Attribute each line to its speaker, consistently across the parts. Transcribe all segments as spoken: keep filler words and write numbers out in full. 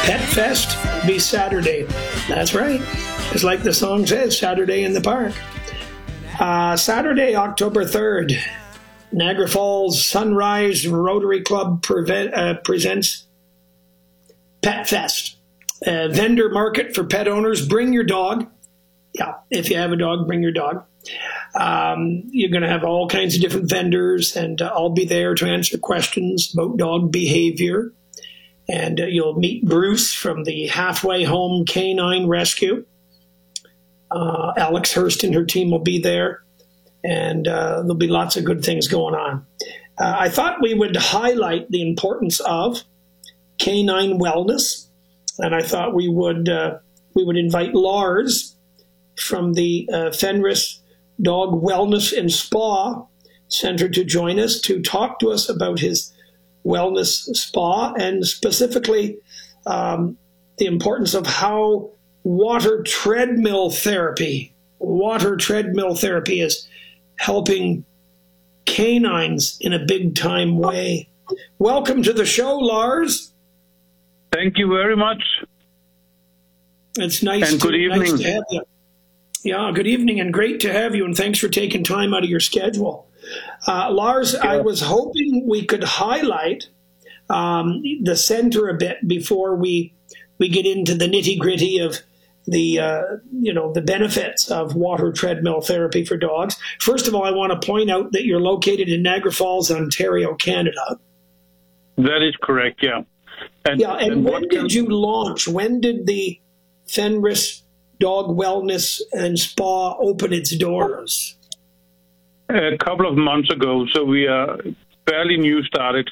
Speaker 1: Pet Fest will be Saturday. That's right. It's like the song says, Saturday in the Park. Uh, Saturday, October third, Niagara Falls Sunrise Rotary Club prevent, uh, presents Pet Fest. A vendor market for pet owners. Bring your dog. Yeah, if you have a dog, bring your dog. Um, you're going to have all kinds of different vendors, and uh, I'll be there to answer questions about dog behavior. And uh, you'll meet Bruce from the Halfway Home Canine Rescue. Uh, Alex Hurst and her team will be there, and uh, there'll be lots of good things going on. Uh, I thought we would highlight the importance of canine wellness, and I thought we would uh, we would invite Lars from the uh, Fenris Dog Wellness and Spa Center to join us to talk to us about his wellness spa, and specifically um, the importance of how water treadmill therapy, water treadmill therapy is helping canines in a big time way. Welcome to the show, Lars.
Speaker 2: Thank you very much.
Speaker 1: It's nice,
Speaker 2: and good
Speaker 1: to,
Speaker 2: evening.
Speaker 1: nice to have you. Yeah, good evening, and great to have you, and thanks for taking time out of your schedule. Uh, Lars, yeah. I was hoping we could highlight um, the center a bit before we we get into the nitty-gritty of the uh, you know the benefits of water treadmill therapy for dogs. First of all, I want to point out that you're located in Niagara Falls, Ontario, Canada.
Speaker 2: That is correct, yeah.
Speaker 1: And, yeah, and, and when did you launch? When did the Fenris Dog Wellness and Spa open its doors?
Speaker 2: A couple of months ago, so we are fairly new started.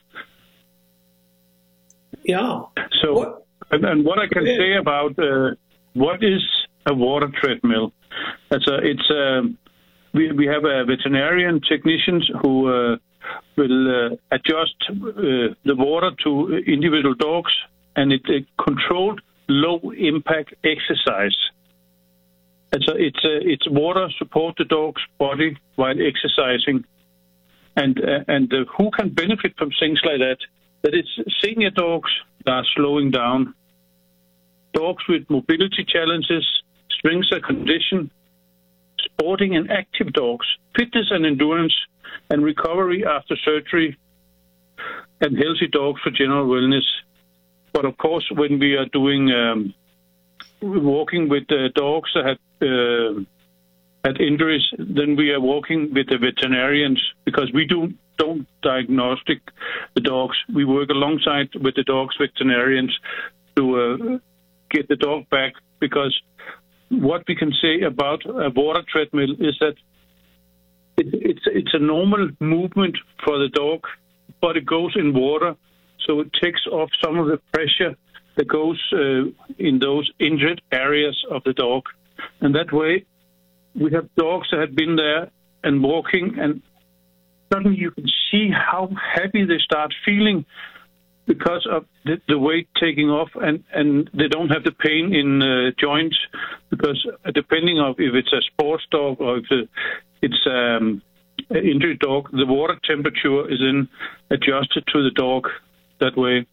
Speaker 1: Yeah.
Speaker 2: So, what? And, and what I can say about uh, what is a water treadmill? It's a, it's a, we we have a veterinarian technicians who uh, will uh, adjust uh, the water to individual dogs, and it's a controlled low impact exercise. It's a, it's a, it's water support the dog's body while exercising, and uh, and uh, who can benefit from things like that? That it's senior dogs that are slowing down, dogs with mobility challenges, strength and condition, sporting and active dogs, fitness and endurance, and recovery after surgery, and healthy dogs for general wellness. But of course, when we are doing um, walking with uh, dogs that have uh, had injuries, then we are working with the veterinarians, because we do don't diagnostic the dogs. We work alongside with the dogs veterinarians to uh, get the dog back, because what we can say about a water treadmill is that it, it's it's a normal movement for the dog, but it goes in water, so it takes off some of the pressure that goes uh, in those injured areas of the dog. And that way, we have dogs that have been there and walking, and suddenly you can see how happy they start feeling because of the, the weight taking off, and, and they don't have the pain in uh, joints, because depending on if it's a sports dog or if it's um, an injured dog, the water temperature is then adjusted to the dog that way.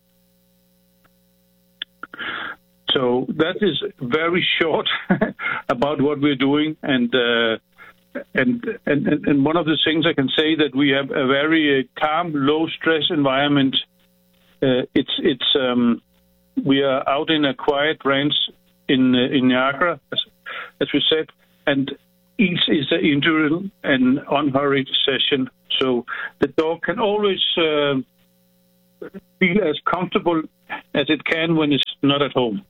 Speaker 2: So that is very short about what we're doing, and, uh, and and and one of the things I can say that we have a very uh, calm, low stress environment. Uh, it's it's um, we are out in a quiet range in uh, in Niagara, as, as we said, and each is an individual and unhurried session, so the dog can always uh, feel as comfortable as it can when it's not at home.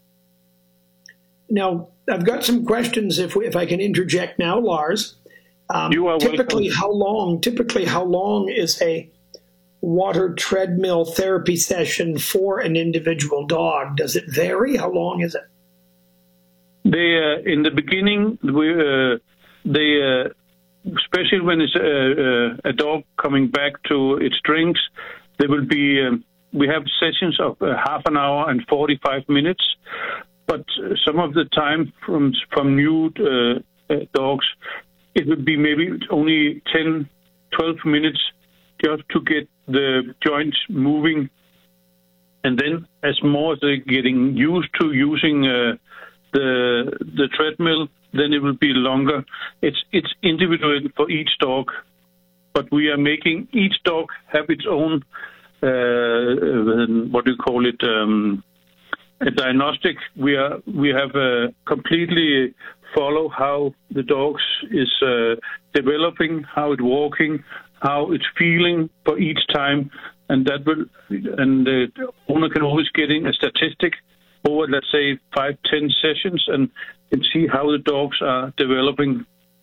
Speaker 1: Now, I've got some questions, if we, if I can interject now, Lars. Um,
Speaker 2: you are
Speaker 1: typically,
Speaker 2: welcome.
Speaker 1: how long? Typically, how long is a water treadmill therapy session for an individual dog? Does it vary? How long is it?
Speaker 2: They uh, in the beginning, we uh, they uh, especially when it's a, a dog coming back to its strengths, there will be. Um, we have sessions of uh, half an hour and forty-five minutes. But some of the time from from new uh, uh, dogs, it would be maybe only ten, twelve minutes just to get the joints moving And then as more as they're getting used to using uh, the the treadmill, then it will be longer. It's it's individual for each dog, but we are making each dog have its own, uh, what do you call it, um, a diagnostic. We are we have uh, completely follow how the dogs is uh, developing, how it's walking, how it's feeling for each time, and that will and the owner can always get in a statistic over, let's say, five, ten sessions, and, and see how the dogs are developing.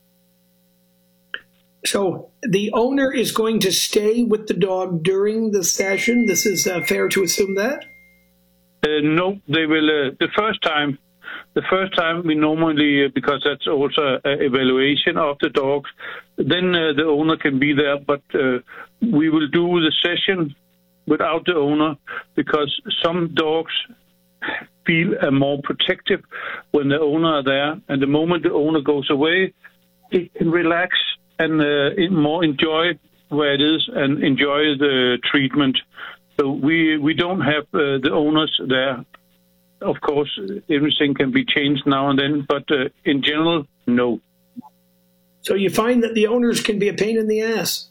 Speaker 1: So the owner is going to stay with the dog during the session. This is uh, fair to assume that?
Speaker 2: Uh, no, they will. Uh, the first time, the first time we normally, uh, because that's also an evaluation of the dogs, then uh, the owner can be there, but uh, we will do the session without the owner, because some dogs feel uh, more protective when the owner are there, and the moment the owner goes away, it can relax and uh, more enjoy where it is and enjoy the treatment. So we we don't have uh, the owners there. Of course, everything can be changed now and then, but uh, in general, no.
Speaker 1: So you find that the owners can be a pain in the ass?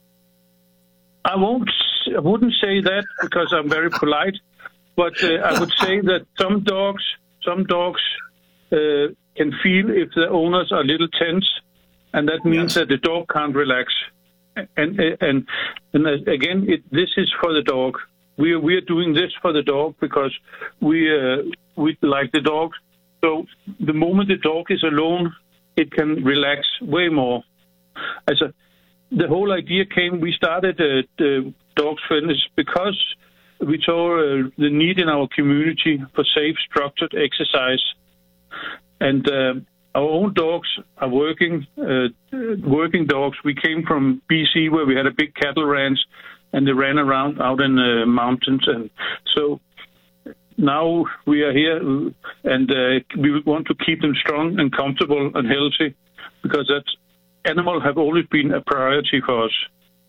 Speaker 2: I won't. I wouldn't say that, because I'm very polite. But uh, I would say that some dogs, some dogs uh, can feel if the owners are a little tense, and that means yes. that the dog can't relax. And and and again, it, this is for the dog. We are we are doing this for the dog because we uh, we like the dog. So the moment the dog is alone, it can relax way more. As a, the whole idea came. We started uh, the Dogs Fitness because we saw uh, the need in our community for safe, structured exercise. And uh, our own dogs are working, uh, working dogs. We came from B C, where we had a big cattle ranch, and they ran around out in the mountains. And so now we are here, and uh, we want to keep them strong and comfortable and healthy, because that animals have always been a priority for us.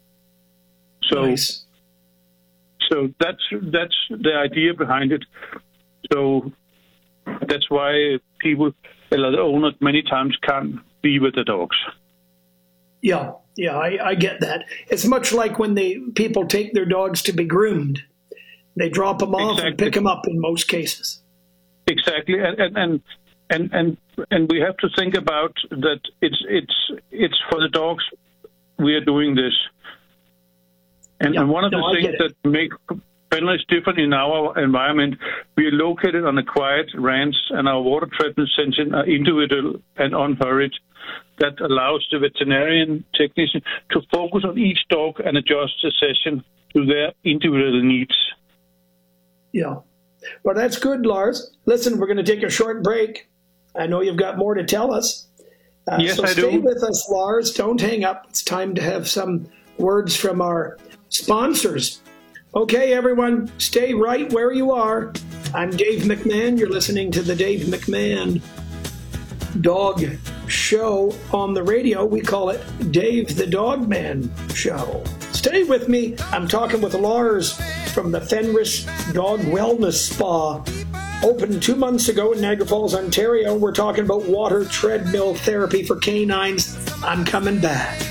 Speaker 2: So. Nice. So that's that's the idea behind it. So that's why people, the owners, many times can't be with the dogs.
Speaker 1: Yeah, yeah, I, I get that. It's much like when they people take their dogs to be groomed. They drop them off exactly. and pick them up in most cases.
Speaker 2: Exactly, and and and and and we have to think about that. It's it's it's for the dogs. We are doing this. And, yeah, and one of the no, things that make Fenris different in our environment, we are located on a quiet ranch, and our water treatment sessions are individual and unhurried. That allows the veterinarian technician to focus on each dog and adjust the session to their individual needs.
Speaker 1: Yeah. Well, that's good, Lars. Listen, we're going to take a short break. I know you've got more to tell us. Uh,
Speaker 2: yes,
Speaker 1: so
Speaker 2: I
Speaker 1: stay
Speaker 2: do.
Speaker 1: with us, Lars. Don't hang up. It's time to have some words from our sponsors. Okay, everyone, stay right where you are. I'm Dave McMahon. You're listening to the Dave McMahon Dog Show on the radio. We call it Dave the Dog Man Show. Stay with me. I'm talking with Lars from the Fenris Dog Wellness Spa. Opened two months ago in Niagara Falls, Ontario. We're talking about water treadmill therapy for canines. I'm coming back.